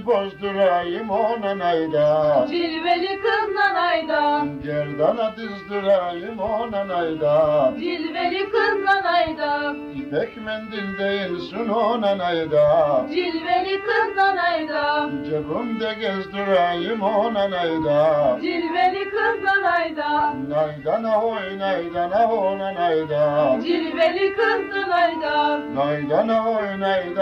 Bozdurayım ona nayda, Cilveli kız nanayda, gerdana dizdirayım ona nayda, cilveli kız nanayda, İpek mendil değilsin ona nayda, cilveli kız nanayda, cebimde gezdirayım ona nayda, cilveli kız nanayda, naydana oy naydana ona nayda, cilveli kız nanayda. naydana oy naydana.